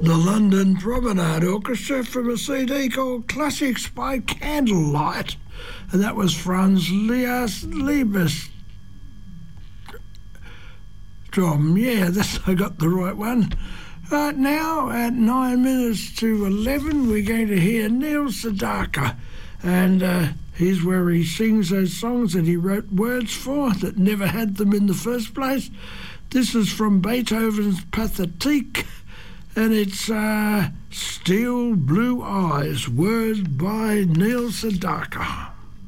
The London Promenade Orchestra from a CD called Classics by Candlelight. And that was Franz Liebestrom. Yeah, I got the right one. Right now, at 9 minutes to 11, we're going to hear Neil Sedaka. And here's where he sings those songs that he wrote words for that never had them in the first place. This is from Beethoven's Pathetique, and it's Steel Blue Eyes, words by Neil Sedaka.